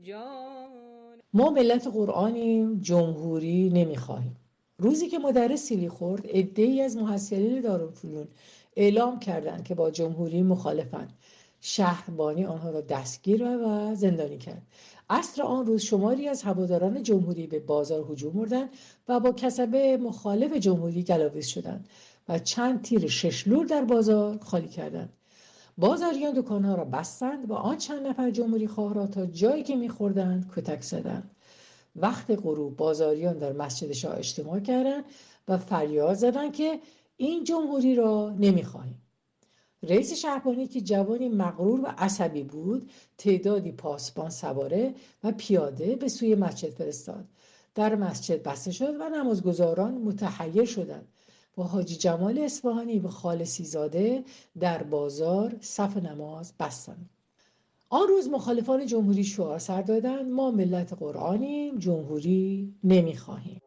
ما ملت قرآنیم، جمهوری نمیخواهیم. روزی که مدرس سیلی خورد، عده‌ای از محصلین دارالفنون اعلام کردند که با جمهوری مخالفند. شهربانی آنها را دستگیر و زندانی کرد. عصر آن روز شماری از هواداران جمهوری به بازار هجوم بردند و با کسبه مخالف جمهوری گلاویز شدند و چند تیر ششلور در بازار خالی کردند. بازاریان دکانها را بستند و آن چند نفر جمهوری خواه را تا جایی که می‌خوردند کتک زدند. وقت غروب بازاریان در مسجد شاه اجتماع کردند و فریاد زدند که این جمهوری را نمی‌خواهیم. رئیس شهربانی که جوانی مغرور و عصبی بود، تعدادی پاسبان سواره و پیاده به سوی مسجد فرستاد. در مسجد بسته شد و نمازگزاران متحیر شدند و حاجی جمال اصفهانی و خالصی زاده در بازار صف نماز بستند. آن روز مخالفان جمهوری شعار سر دادند: ما ملت قرآنیم، جمهوری نمیخواهیم.